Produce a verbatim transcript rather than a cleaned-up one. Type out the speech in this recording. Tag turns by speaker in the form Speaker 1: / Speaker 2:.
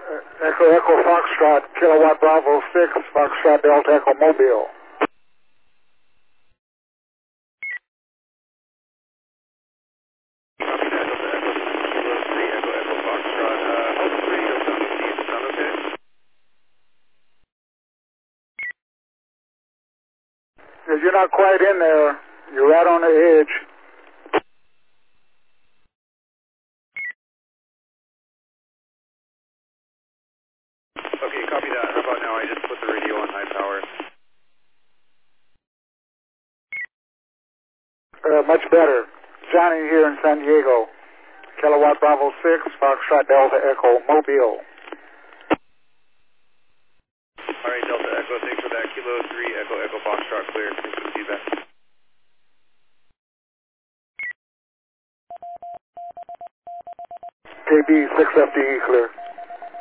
Speaker 1: Echo Echo Foxtrot, Kilowatt Bravo six, Foxtrot Delta Echo Mobile.
Speaker 2: Copy that, Delta Echo Kilo three, Echo Echo Foxtrot, uh, Hope three, Hope down to see, sound okay?
Speaker 1: If you're not quite in there, you're right on the edge.
Speaker 2: Okay, copy that. How about now? I just put the radio on high power.
Speaker 1: Uh, much better. Johnny here in San Diego. Kilowatt Bravo six, Foxtrot Delta Echo Mobile.
Speaker 2: All right, Delta Echo, thanks for that. Kilo three, Echo Echo Foxtrot, clear. Thanks for the feedback.
Speaker 1: K B six F D E clear.